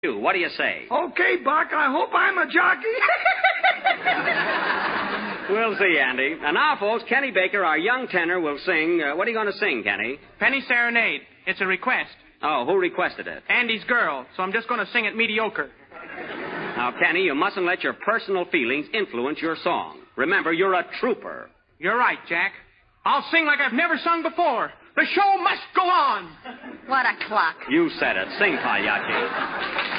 you. What do you say? Okay, Buck, I hope I'm a jockey. We'll see, Andy. And now, folks, Kenny Baker, our young tenor, will sing. What are you going to sing, Kenny? Penny Serenade. It's a request. Oh, who requested it? Andy's girl, so I'm just going to sing it mediocre. Now, Kenny, you mustn't let your personal feelings influence your song. Remember, you're a trooper. You're right, Jack. I'll sing like I've never sung before. The show must go on. What a clock. You said it. Sing, Pagliacci.